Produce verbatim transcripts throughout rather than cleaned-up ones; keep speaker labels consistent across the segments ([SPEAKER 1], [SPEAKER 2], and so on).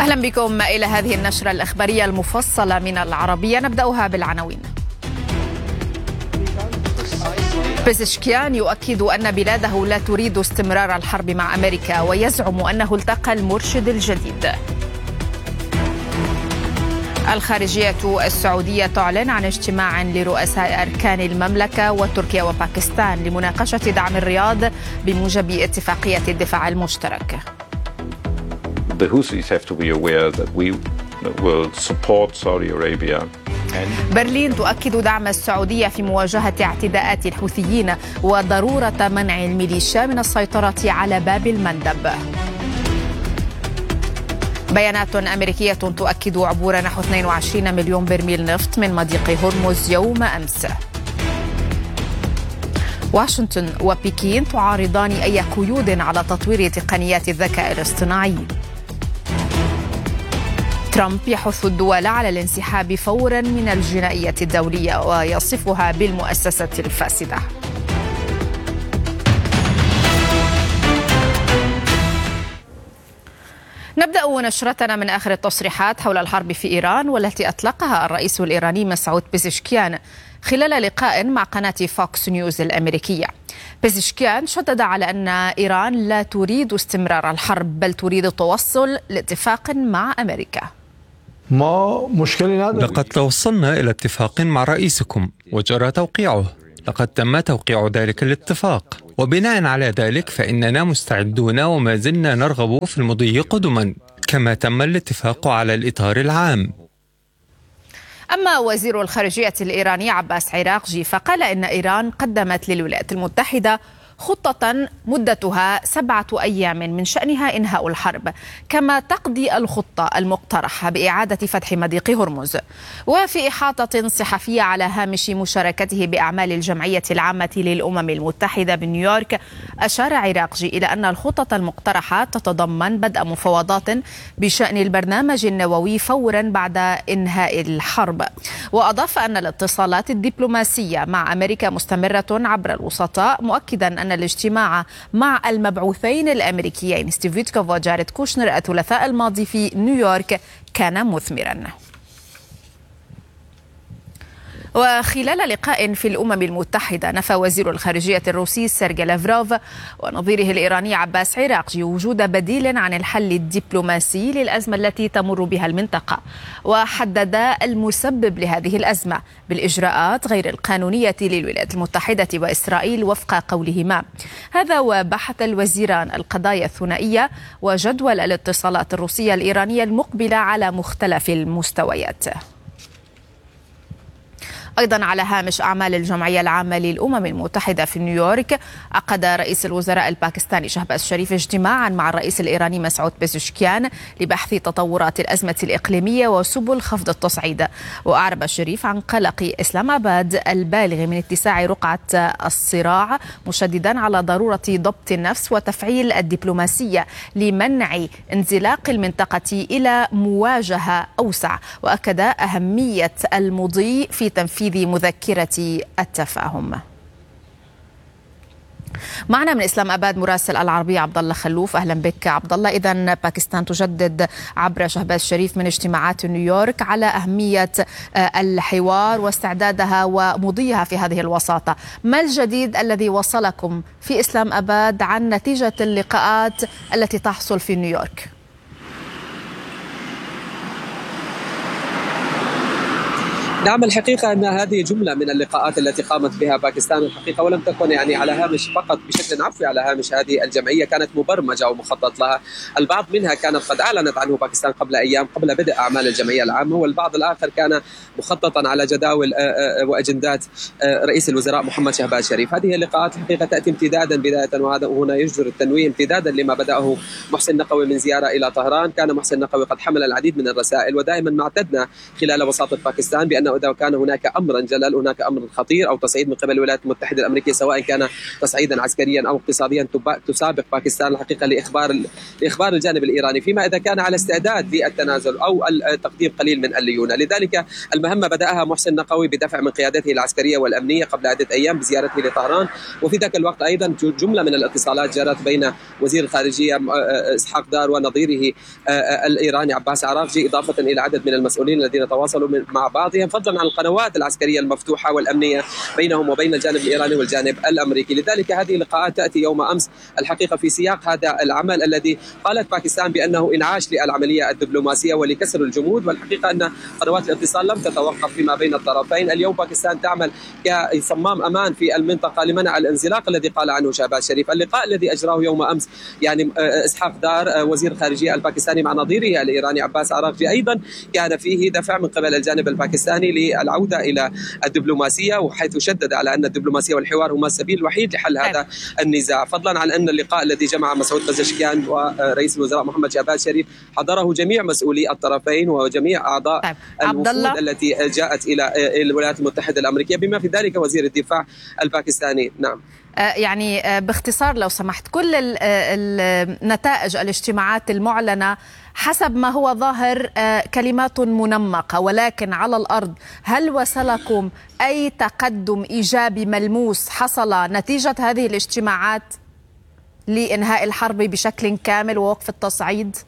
[SPEAKER 1] أهلا بكم إلى هذه النشرة الإخبارية المفصلة من العربية، نبدأها بالعناوين. بيزشكيان يؤكد أن بلاده لا تريد استمرار الحرب مع أمريكا ويزعم أنه التقى المرشد الجديد. الخارجية السعودية تعلن عن اجتماع لرؤساء أركان المملكة وتركيا وباكستان لمناقشة دعم الرياض بموجب اتفاقية الدفاع المشترك.
[SPEAKER 2] The Houthis have to be aware that we will support Saudi Arabia.
[SPEAKER 1] برلين تؤكد دعم السعودية في مواجهة اعتداءات الحوثيين وضرورة منع الميليشيا من السيطرة على باب المندب. بيانات أمريكية تؤكد عبور نحو اثنين وعشرين مليون برميل نفط من مضيق هرمز يوم أمس. واشنطن وبكين تعارضان أي قيود على تطوير تقنيات الذكاء الاصطناعي. ترامب يحث الدول على الانسحاب فورا من الجنائية الدولية ويصفها بالمؤسسة الفاسدة. نبدأ نشرتنا من آخر التصريحات حول الحرب في إيران، والتي أطلقها الرئيس الإيراني مسعود بيزشكيان خلال لقاء مع قناة فوكس نيوز الأمريكية. بيزشكيان شدد على أن إيران لا تريد استمرار الحرب، بل تريد التوصل لاتفاق مع أمريكا.
[SPEAKER 3] لقد توصلنا إلى اتفاق مع رئيسكم وجرى توقيعه. لقد تم توقيع ذلك الاتفاق، وبناء على ذلك فإننا مستعدون وما زلنا نرغب في المضي قدما، كما تم الاتفاق على الإطار العام.
[SPEAKER 1] أما وزير الخارجية الإيراني عباس عراقجي فقال إن إيران قدمت للولايات المتحدة خطة مدتها سبعة أيام من شأنها إنهاء الحرب، كما تقضي الخطة المقترحة بإعادة فتح مضيق هرمز. وفي إحاطة صحفية على هامش مشاركته بأعمال الجمعية العامة للأمم المتحدة بنيويورك، أشار عراقجي إلى أن الخطة المقترحة تتضمن بدء مفاوضات بشأن البرنامج النووي فورا بعد إنهاء الحرب. وأضاف أن الاتصالات الدبلوماسية مع أمريكا مستمرة عبر الوسطاء، مؤكدا أن الاجتماع مع المبعوثين الأمريكيين ستيف ويتكوف وجاريد كوشنر الثلاثاء الماضي في نيويورك كان مثمرا. وخلال لقاء في الأمم المتحدة، نفى وزير الخارجية الروسي سيرجي لافروف ونظيره الإيراني عباس عراقجي وجود بديل عن الحل الدبلوماسي للأزمة التي تمر بها المنطقة، وحدد المسبب لهذه الأزمة بالإجراءات غير القانونية للولايات المتحدة وإسرائيل وفق قولهما. هذا وبحث الوزيران القضايا الثنائية وجدول الاتصالات الروسية الإيرانية المقبلة على مختلف المستويات. أيضا على هامش أعمال الجمعية العامة للأمم المتحدة في نيويورك، عقد رئيس الوزراء الباكستاني شهباز شريف اجتماعا مع الرئيس الإيراني مسعود بيزشكيان لبحث تطورات الأزمة الإقليمية وسبل خفض التصعيد. وأعرب الشريف عن قلق إسلام آباد البالغ من اتساع رقعة الصراع، مشددا على ضرورة ضبط النفس وتفعيل الدبلوماسية لمنع انزلاق المنطقة إلى مواجهة أوسع، وأكد أهمية المضي في تنفيذ مذكرة التفاهم. معنا من إسلام آباد مراسل العربية عبد الله خلوف. أهلا بك عبد الله. إذن باكستان تجدد عبر شهباز شريف من اجتماعات نيويورك على أهمية الحوار واستعدادها ومضيها في هذه الوساطة. ما الجديد الذي وصلكم في إسلام آباد عن نتيجة اللقاءات التي تحصل في نيويورك؟
[SPEAKER 4] نعم، الحقيقة أن هذه جملة من اللقاءات التي قامت بها باكستان الحقيقة، ولم تكن يعني على هامش فقط بشكل عفوي على هامش هذه الجمعية، كانت مبرمجة ومخطط لها. البعض منها كانت قد أعلنت عنه باكستان قبل أيام قبل بدء أعمال الجمعية العامة، والبعض الآخر كان مخططا على جداول وأجندات رئيس الوزراء محمد شهباز شريف. هذه اللقاءات الحقيقة تأتي امتدادا بداية، وهذا هنا يجدر التنويه، امتدادا لما بدأه محسن نقوي من زيارة إلى طهران. كان محسن نقوي قد حمل العديد من الرسائل، ودائما ما اعتدنا خلال وساطة باكستان بأنه إذا كان هناك أمرا جلل، هناك أمر خطير أو تصعيد من قبل الولايات المتحدة الأمريكية، سواء كان تصعيدا عسكريا أو اقتصاديا، تسابق باكستان الحقيقة لإخبار لإخبار الجانب الإيراني فيما إذا كان على استعداد للتنازل أو تقديم قليل من الليونة. لذلك المهمة بدأها محسن نقوي بدفع من قيادته العسكرية والأمنية قبل عدة أيام بزيارته لطهران، وفي ذاك الوقت أيضا جملة من الاتصالات جرت بين وزير الخارجية إسحاق دار ونظيره الإيراني عباس عراقجي، إضافة إلى عدد من المسؤولين الذين تواصلوا مع بعضهم، فضلا عن القنوات العسكرية المفتوحة والأمنية بينهم وبين الجانب الإيراني والجانب الأمريكي. لذلك هذه اللقاءات تأتي يوم أمس الحقيقة في سياق هذا العمل الذي قالت باكستان بأنه إنعاش للعملية الدبلوماسية ولكسر الجمود، والحقيقة أن قنوات الاتصال لم تتوقف فيما بين الطرفين. اليوم باكستان تعمل كصمام أمان في المنطقة لمنع الانزلاق الذي قال عنه شهباز شريف. اللقاء الذي أجراه يوم أمس يعني إسحاق دار وزير الخارجية الباكستاني مع نظيره الإيراني عباس عراقجي أيضا كان فيه دفع من قبل الجانب الباكستاني للعودة إلى الدبلوماسية، وحيث شدد على أن الدبلوماسية والحوار هما السبيل الوحيد لحل هذا النزاع، فضلا عن أن اللقاء الذي جمع مسعود بزشكيان ورئيس الوزراء محمد شهباز شريف حضره جميع مسؤولي الطرفين وجميع أعضاء الوفود التي جاءت إلى الولايات المتحدة الأمريكية بما في ذلك وزير الدفاع الباكستاني. نعم،
[SPEAKER 1] يعني باختصار لو سمحت، كل النتائج الاجتماعات المعلنة حسب ما هو ظاهر كلمات منمقة، ولكن على الأرض هل وصلكم أي تقدم إيجابي ملموس حصل نتيجة هذه الاجتماعات لإنهاء الحرب بشكل كامل ووقف التصعيد؟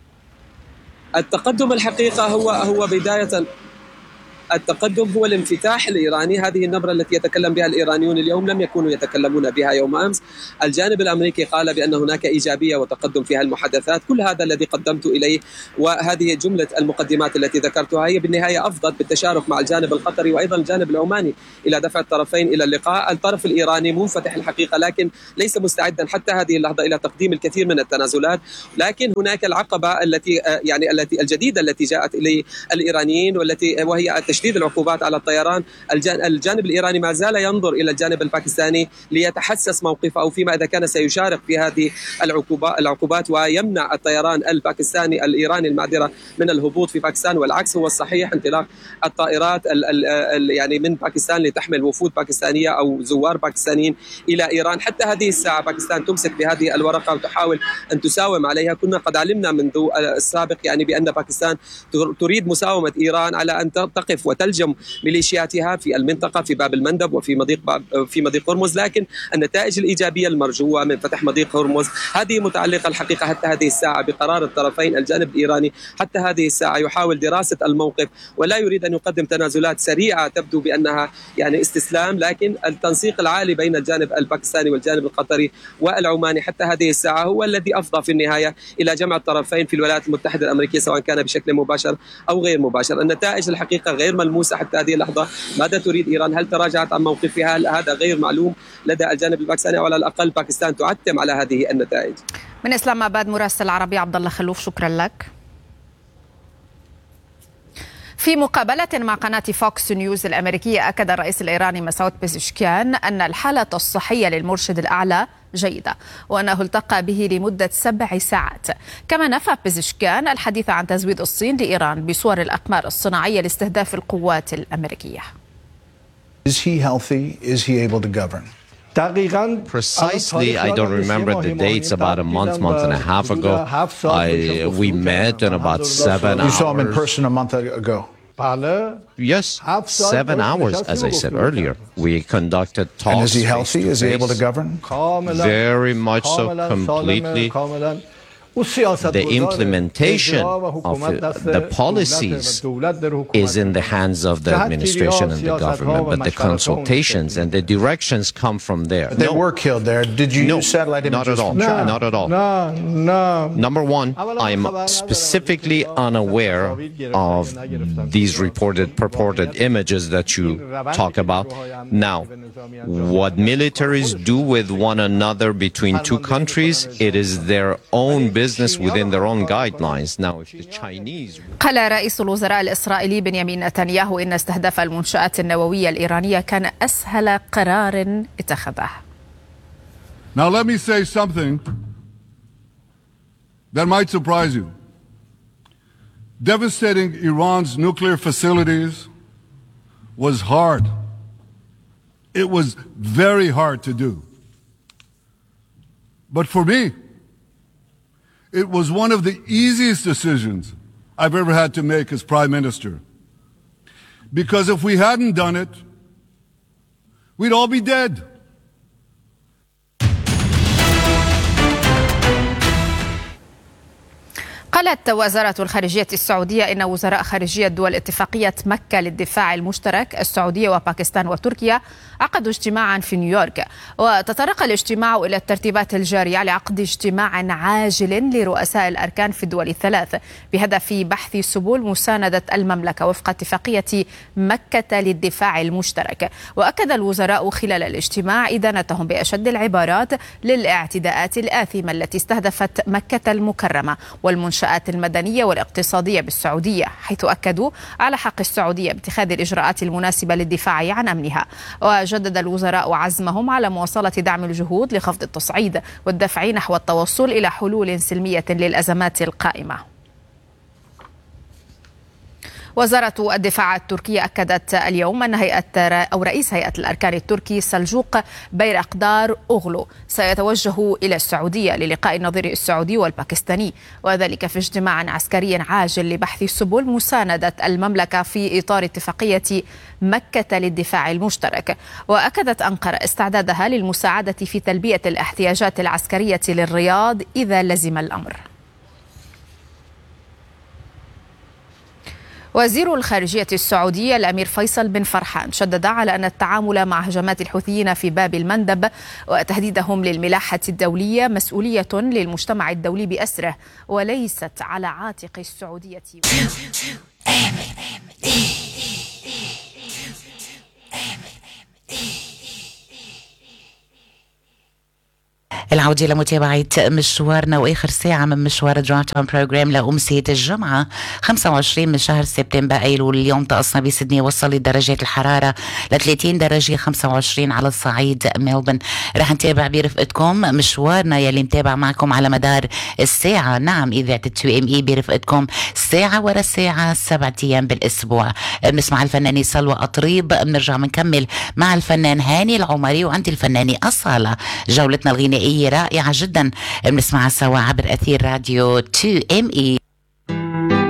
[SPEAKER 4] التقدم الحقيقة هو هو بداية التقدم هو الانفتاح الإيراني. هذه النبرة التي يتكلم بها الإيرانيون اليوم لم يكونوا يتكلمون بها يوم أمس. الجانب الأمريكي قال بأن هناك إيجابية وتقدم في المحادثات. كل هذا الذي قدمت إليه وهذه جملة المقدمات التي ذكرتها هي بالنهاية أفضت بالتشارك مع الجانب القطري وأيضا الجانب العماني إلى دفع الطرفين إلى اللقاء. الطرف الإيراني منفتح الحقيقة لكن ليس مستعدا حتى هذه اللحظة إلى تقديم الكثير من التنازلات، لكن هناك العقبة التي يعني التي الجديدة التي جاءت إليه الإيرانيين والتي وهي تشديد العقوبات على الطيران. الجانب الإيراني ما زال ينظر إلى الجانب الباكستاني ليتحسس موقفه أو فيما إذا كان سيشارك في هذه العقوبات ويمنع الطيران الباكستاني الإيراني المعذرة من الهبوط في باكستان، والعكس هو الصحيح، انطلاق الطائرات ال ال يعني من باكستان لتحمل وفود باكستانية أو زوار باكستانيين إلى إيران. حتى هذه الساعة باكستان تمسك بهذه الورقة وتحاول أن تساوم عليها. كنا قد علمنا منذ السابق يعني بأن باكستان تريد مساومة إيران على أن تقف وتلجم ميليشياتها في المنطقة في باب المندب وفي مضيق باب في مضيق هرمز، لكن النتائج الإيجابية المرجوة من فتح مضيق هرمز هذه متعلقة الحقيقة حتى هذه الساعة بقرار الطرفين. الجانب الإيراني حتى هذه الساعة يحاول دراسة الموقف ولا يريد أن يقدم تنازلات سريعة تبدو بأنها يعني استسلام، لكن التنسيق العالي بين الجانب الباكستاني والجانب القطري والعماني حتى هذه الساعة هو الذي أفضى في النهاية إلى جمع الطرفين في الولايات المتحدة الأمريكية سواء كان بشكل مباشر أو غير مباشر. النتائج الحقيقة غير ملموسة حتى هذه اللحظة. ماذا تريد إيران؟ هل تراجعت عن موقفها؟ هذا غير معلوم لدى الجانب الباكستاني، أو على الأقل باكستان تعتم على هذه النتائج.
[SPEAKER 1] من إسلام آباد مراسل العربي عبد الله خلوف، شكرا لك. في مقابلة مع قناة فوكس نيوز الأمريكية أكد الرئيس الإيراني مسعود بزشكيان أن الحالة الصحية للمرشد الأعلى جيدة وأنه التقى به لمدة سبع ساعات. كما نفى بزشكيان الحديث عن تزويد الصين لإيران بصور الأقمار الصناعية لاستهداف القوات الأمريكية.
[SPEAKER 5] Is he healthy? Is he able to govern?
[SPEAKER 6] Precisely, I don't remember the dates. About a month, month and a half ago, I, we met in about seven hours.
[SPEAKER 5] You saw him in person a month ago?
[SPEAKER 6] Yes, seven hours, as I said earlier. We conducted talks.
[SPEAKER 5] And is he healthy? Is he able to govern?
[SPEAKER 6] Very much so, completely. The implementation of the policies is in the hands of the administration and the government, but the consultations and the directions come from there.
[SPEAKER 5] They no. were killed there. Did you
[SPEAKER 6] no,
[SPEAKER 5] use satellite images?
[SPEAKER 6] Not at all.
[SPEAKER 5] No.
[SPEAKER 6] Not at all.
[SPEAKER 5] No, no.
[SPEAKER 6] Number one, I'm specifically unaware of these reported, purported images that you talk about. Now, what militaries do with one another between two countries, it is their own business. business within their own guidelines. Now, if the Chinese...
[SPEAKER 1] قال رئيس الوزراء الإسرائيلي بنيامين نتنياهو إن استهداف المنشآت النووية الإيرانية كان أسهل قرار اتخذه.
[SPEAKER 7] Now let me say something that might surprise you. Devastating Iran's nuclear facilities was hard. It was very hard to do. But for me, it was one of the easiest decisions I've ever had to make as Prime Minister. Because if we hadn't done it, we'd all be dead.
[SPEAKER 1] قالت وزارة الخارجية السعودية إن وزراء خارجية دول اتفاقية مكة للدفاع المشترك السعودية وباكستان وتركيا عقدوا اجتماعا في نيويورك، وتطرق الاجتماع إلى الترتيبات الجارية لعقد اجتماع عاجل لرؤساء الأركان في الدول الثلاث بهدف بحث سبل مساندة المملكة وفق اتفاقية مكة للدفاع المشترك. وأكد الوزراء خلال الاجتماع إدانتهم بأشد العبارات للاعتداءات الآثمة التي استهدفت مكة المكرمة والمنشآت المدنية والاقتصادية بالسعودية، حيث أكدوا على حق السعودية باتخاذ الإجراءات المناسبة للدفاع عن أمنها. وجدد الوزراء عزمهم على مواصلة دعم الجهود لخفض التصعيد والدفع نحو التوصل إلى حلول سلمية للأزمات القائمة. وزارة الدفاع التركية أكدت اليوم أن هيئة أو رئيس هيئة الأركان التركي سلجوق بيرقدار أوغلو سيتوجه إلى السعودية للقاء النظير السعودي والباكستاني، وذلك في اجتماع عسكري عاجل لبحث سبل مساندة المملكة في إطار اتفاقية مكة للدفاع المشترك. وأكدت أنقرة استعدادها للمساعدة في تلبية الاحتياجات العسكرية للرياض إذا لزم الأمر. وزير الخارجية السعودية الأمير فيصل بن فرحان شدد على أن التعامل مع هجمات الحوثيين في باب المندب وتهديدهم للملاحة الدولية مسؤولية للمجتمع الدولي بأسره وليست على عاتق السعودية.
[SPEAKER 8] العودة لمتابعة مشوارنا وآخر ساعة من مشوار درافت تايم بروجرام لأمسية الجمعة خمسة وعشرين من شهر سبتمبر أيلول. اليوم طقسنا بسيدني وصلت درجات الحرارة ل ثلاثين درجة خمسة وعشرين على الصعيد ملبن. رح نتابع برفقتكم مشوارنا يلي متابع معكم على مدار الساعة. نعم إذاعة تو ام اي برفقتكم ساعة ورا ساعة سبعة أيام بالأسبوع. بنسمع الفنانة سلوى أطريب، بنرجع بنكمل مع الفنان هاني العمري وعند الفنانة أصالة. جولتنا الغنائية رائعة جدا بنسمعها سوا عبر أثير راديو تو ام اي.